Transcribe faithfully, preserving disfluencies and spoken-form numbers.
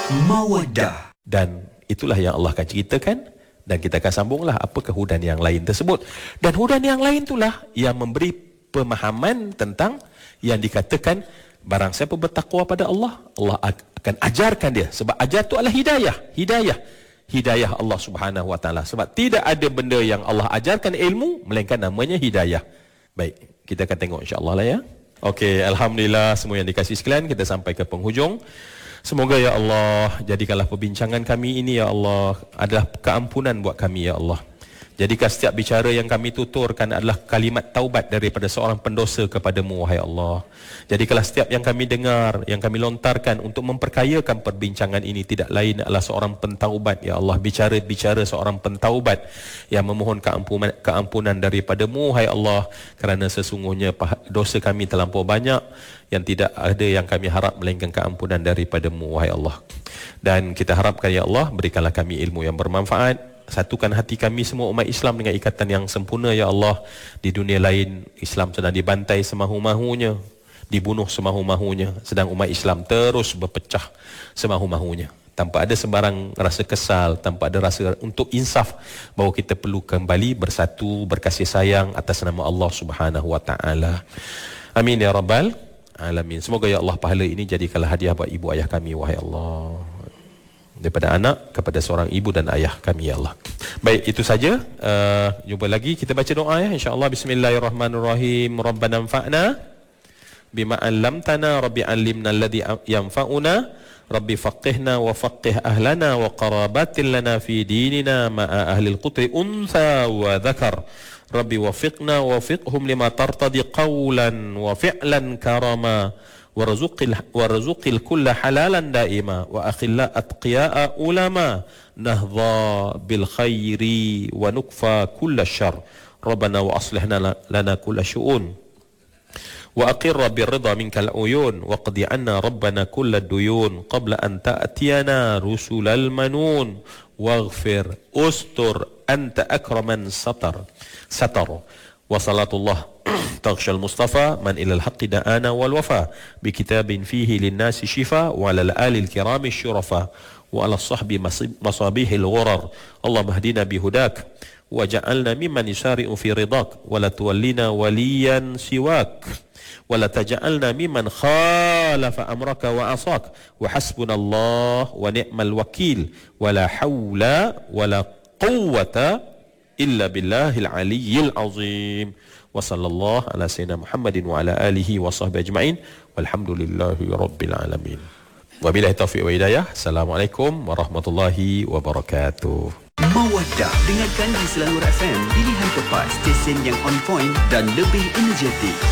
Mawaddah. Dan itulah yang Allah akan ceritakan, dan kita akan sambunglah apakah hudan yang lain tersebut. Dan hudan yang lain itulah yang memberi pemahaman tentang yang dikatakan barang siapa bertakwa pada Allah, Allah akan ajarkan dia. Sebab ajar itu adalah hidayah. Hidayah. Hidayah Allah Subhanahu Wa Taala. Sebab tidak ada benda yang Allah ajarkan ilmu melainkan namanya hidayah. Baik, kita akan tengok insya-Allah lah ya. Okey, alhamdulillah semua yang dikasihi sekalian, kita sampai ke penghujung. Semoga ya Allah jadikanlah perbincangan kami ini ya Allah adalah keampunan buat kami ya Allah. Jadikan setiap bicara yang kami tuturkan adalah kalimat taubat daripada seorang pendosa kepadamu wahai Allah. Jadikanlah setiap yang kami dengar, yang kami lontarkan untuk memperkayakan perbincangan ini tidak lain adalah seorang pentaubat ya Allah. Bicara-bicara seorang pentaubat yang memohon keampunan, keampunan daripadamu wahai Allah. Kerana sesungguhnya dosa kami terlampau banyak yang tidak ada yang kami harap melainkan keampunan daripadamu wahai Allah. Dan kita harapkan ya Allah berikanlah kami ilmu yang bermanfaat. Satukan hati kami semua umat Islam dengan ikatan yang sempurna ya Allah. Di dunia lain Islam sedang dibantai semahu-mahunya, dibunuh semahu-mahunya, sedang umat Islam terus berpecah semahu-mahunya, tanpa ada sebarang rasa kesal, tanpa ada rasa untuk insaf bahawa kita perlu kembali bersatu, berkasih sayang atas nama Allah Subhanahu Wa Taala. Amin ya rabbal alamin. Semoga ya Allah pahala ini jadikanlah hadiah buat ibu ayah kami wahai Allah, daripada anak kepada seorang ibu dan ayah kami ya Allah. Baik, itu saja. Uh, jumpa lagi, kita baca doa ya insya-Allah. Bismillahirrahmanirrahim. Rabbana anfa'na bima 'allamtana, rabbi 'allimna alladhi yanfa'una, rabbi faqihna wa faqih ahlana wa qarabatin lana fi dinina ma'a ahli al-qutri untha wa dhakar. Rabbi wafiqna wafiqhum lima tartadi qawlan wa fi'lan karama. warzuqil warzuqil kulla halalan daima wa akhilla atqiya'a ulama nahdha bil khairi wa nukfa kulla syarr. Rabbana wa aslihna lana kulla syu'un wa aqirra bir ridha minkal uyun wa qdi anna rabbana kulla duyun qabla an ta'tiyana rusulal manun waghfir ustur anta akraman satar satar. Wa salatullah تغشى المصطفى من إلى الحق دعانا والوفاء بكتاب فيه للناس شفاء وعلى الآل الكرام الشرفاء وعلى الصحب مصابيح الغرر. اللهم اهدنا بهداك وجعلنا ممن يسارع في رضاك ولا تولنا وليا سواك ولا تجعلنا ممن خالف أمرك وعصاك وحسبنا الله ونعم الوكيل ولا حول ولا قوة إلا بالله العلي العظيم. وصلى الله على سيدنا محمد وعلى آله وصحبه أجمعين والحمد لله رب العالمين. Wabillahi taufiq wa hidayah. Assalamualaikum warahmatullahi wabarakatuh. Mawaddah, dengarkan di Selangor F M, pilihan tepat, stesen yang on point dan lebih energetik.